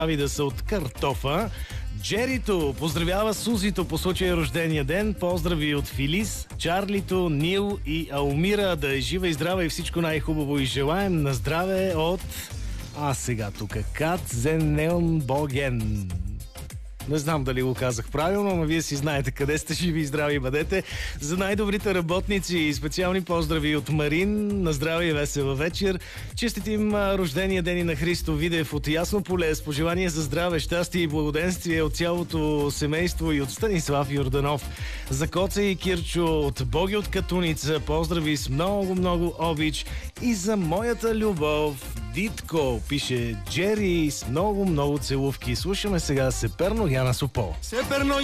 да са от картофа. Джерито поздравява Сузито по случая рождения ден. Поздрави от Филис, Чарлито, Нил и Аумира. Да е жива и здрава и всичко най-хубаво и желаем на здраве от... сега тук. Кат Зенеон Боген. Не знам дали го казах правилно, но вие си знаете къде сте, живи и здрави бъдете. За най-добрите работници и специални поздрави от Марин. На здраве и весела вечер. Честитим рождения ден и на Христо Видев от Ясно поле. С пожелание за здраве, щастие и благоденствие от цялото семейство и от Станислав Йорданов. За Коца и Кирчо от Боги от Катуница. Поздрави с много обич. И за моята любов Дитко, пише Джери, с много целувки. Слушаме сега Сеперно Яна Сопо. Сеперно